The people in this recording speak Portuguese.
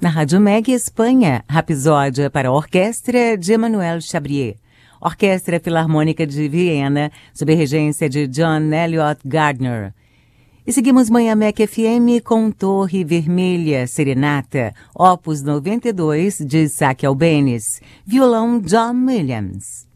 Na Rádio Meg Espanha, Rapsódia para a orquestra de Emmanuel Chabrier. Orquestra Filarmônica de Viena, sob regência de John Elliott Gardner. E seguimos Manhã Mec FM com Torre Vermelha, Serenata, Opus 92, de Isaac Albéniz. Violão John Williams.